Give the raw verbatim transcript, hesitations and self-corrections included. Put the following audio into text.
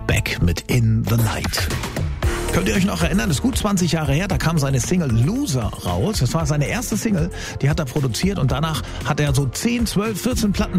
Beck mit In the Night. Könnt ihr euch noch erinnern, das ist gut zwanzig Jahre her, da kam seine Single Loser raus. Das war seine erste Single, die hat er produziert und danach hat er so zehn, zwölf, vierzehn Platten